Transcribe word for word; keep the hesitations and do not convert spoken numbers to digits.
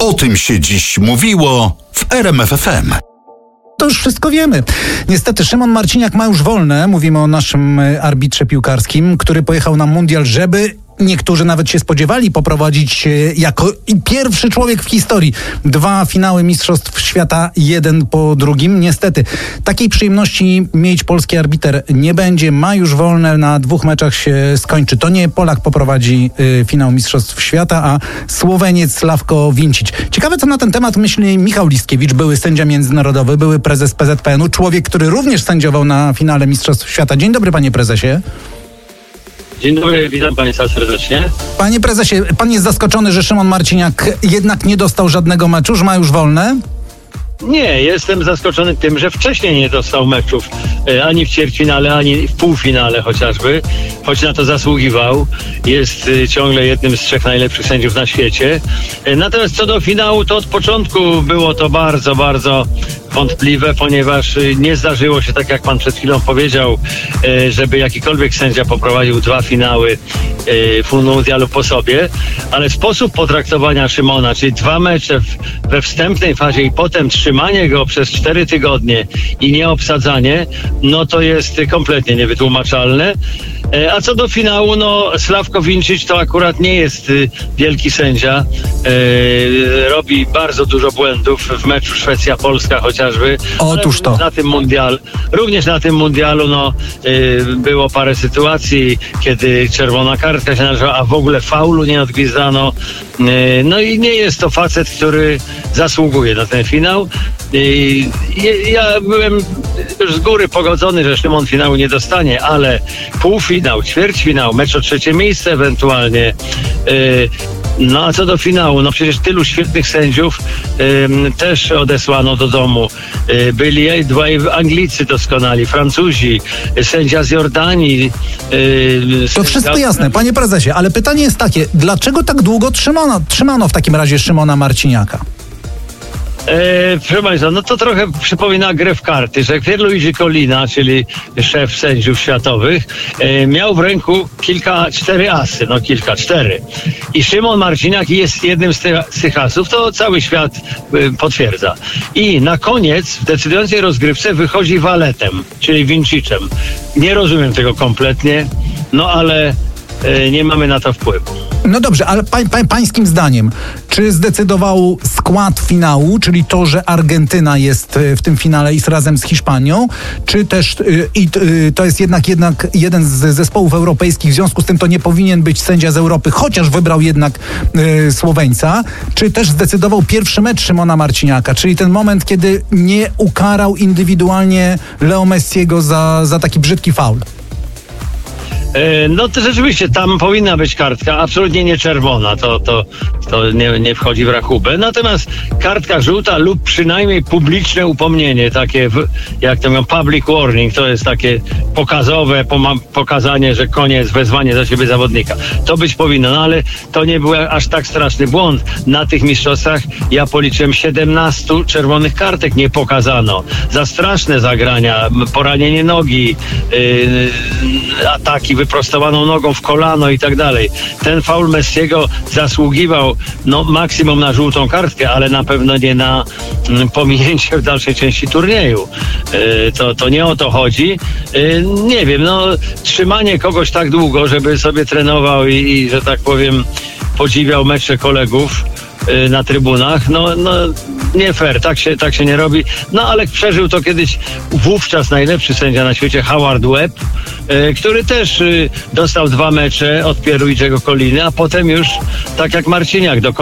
O tym się dziś mówiło w R M F F M. To już wszystko wiemy. Niestety Szymon Marciniak ma już wolne. Mówimy o naszym arbitrze piłkarskim, który pojechał na mundial, żeby... Niektórzy nawet się spodziewali poprowadzić jako pierwszy człowiek w historii dwa finały Mistrzostw Świata, jeden po drugim. Niestety takiej przyjemności mieć polski arbiter nie będzie. Ma już wolne, na dwóch meczach się skończy. To nie Polak poprowadzi y, finał Mistrzostw Świata, a Słoweniec Sławko Vincic. Ciekawe, co na ten temat myśli Michał Listkiewicz, były sędzia międzynarodowy, były prezes P Z P N u, człowiek, który również sędziował na finale Mistrzostw Świata. Dzień dobry, panie prezesie. Dzień dobry, witam państwa serdecznie. Panie prezesie, pan jest zaskoczony, że Szymon Marciniak jednak nie dostał żadnego meczu, że ma już wolne? Nie, jestem zaskoczony tym, że wcześniej nie dostał meczów e, ani w ćwierćfinale, ani w półfinale chociażby, choć na to zasługiwał. Jest e, ciągle jednym z trzech najlepszych sędziów na świecie. E, natomiast co do finału, to od początku było to bardzo, bardzo wątpliwe, ponieważ nie zdarzyło się, tak jak pan przed chwilą powiedział, żeby jakikolwiek sędzia poprowadził dwa finały w mundialu po sobie, ale sposób potraktowania Szymona, czyli dwa mecze we wstępnej fazie i potem trzymanie go przez cztery tygodnie i nieobsadzanie, no to jest kompletnie niewytłumaczalne. A co do finału, no Sławko Vincic to akurat nie jest wielki sędzia. E, robi bardzo dużo błędów w meczu Szwecja-Polska chociażby. Otóż to. Na tym mundial, również na tym mundialu no, e, było parę sytuacji, kiedy czerwona kartka się należała, a w ogóle faulu nie odgwizdano. E, no i nie jest to facet, który zasługuje na ten finał. I ja byłem już z góry pogodzony, że Szymon finału nie dostanie, ale półfinał, ćwierćfinał, mecz o trzecie miejsce ewentualnie. No a co do finału, no przecież tylu świetnych sędziów też odesłano do domu. Byli dwaj Anglicy doskonali, Francuzi, sędzia z Jordanii. To wszystko jasne, panie prezesie, ale pytanie jest takie, dlaczego tak długo trzymano, trzymano w takim razie Szymona Marciniaka? E, proszę Państwa, no to trochę przypomina grę w karty, że Pierluigi Collina, czyli szef sędziów światowych, e, miał w ręku kilka, cztery asy, no kilka, cztery. I Szymon Marciniak jest jednym z tych, z tych asów, to cały świat e, potwierdza. I na koniec w decydującej rozgrywce wychodzi waletem, czyli Vincicem. Nie rozumiem tego kompletnie, no ale e, nie mamy na to wpływu. No dobrze, ale pa, pa, pańskim zdaniem, czy zdecydował skład finału, czyli to, że Argentyna jest w tym finale i z razem z Hiszpanią, czy też y, i, y, to jest jednak, jednak jeden z zespołów europejskich, w związku z tym to nie powinien być sędzia z Europy, chociaż wybrał jednak y, Słoweńca, czy też zdecydował pierwszy mecz Szymona Marciniaka, czyli ten moment, kiedy nie ukarał indywidualnie Leo Messiego za, za taki brzydki faul? No to rzeczywiście tam powinna być kartka, absolutnie nie czerwona, to, to, to nie, nie wchodzi w rachubę. Natomiast kartka żółta lub przynajmniej publiczne upomnienie, takie w, jak to mówią, public warning, to jest takie pokazowe pokazanie, że koniec, wezwanie za siebie zawodnika. To być powinno, no ale to nie był aż tak straszny błąd. Na tych mistrzostwach ja policzyłem siedemnaście czerwonych kartek nie pokazano. Za straszne zagrania, poranienie nogi, yy, ataki wyprostowaną nogą w kolano i tak dalej. Ten faul Messiego zasługiwał no maksimum na żółtą kartkę, ale na pewno nie na mm, pominięcie w dalszej części turnieju. Yy, to, to nie o to chodzi. Yy, nie wiem, no trzymanie kogoś tak długo, żeby sobie trenował i, i że tak powiem podziwiał mecze kolegów yy, na trybunach, no, no nie fair, tak się, tak się nie robi. No ale przeżył to kiedyś wówczas najlepszy sędzia na świecie, Howard Webb, y, który też y, dostał dwa mecze od Pierluigiego Colliny, a potem już, tak jak Marciniak, do